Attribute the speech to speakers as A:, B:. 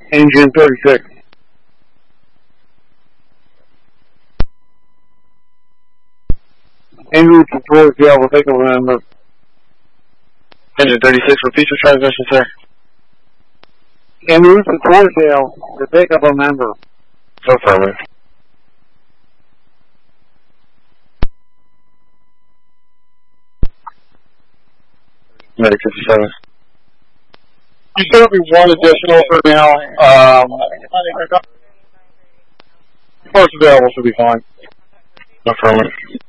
A: Engine 36. En route to Torresdale will take over member.
B: Engine 36, repeat your transmission, sir.
A: En route to Torresdale to take up a member.
B: Affirmative. Medic 57.
C: There's going to be one additional for now. First available should be fine.
B: Affirmative.